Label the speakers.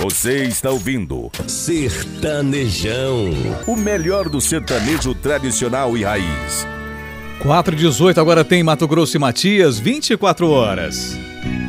Speaker 1: Você está ouvindo
Speaker 2: Sertanejão.
Speaker 1: o melhor do sertanejo tradicional e raiz.
Speaker 3: 4h18, agora tem Mato Grosso e Matias, 24 horas.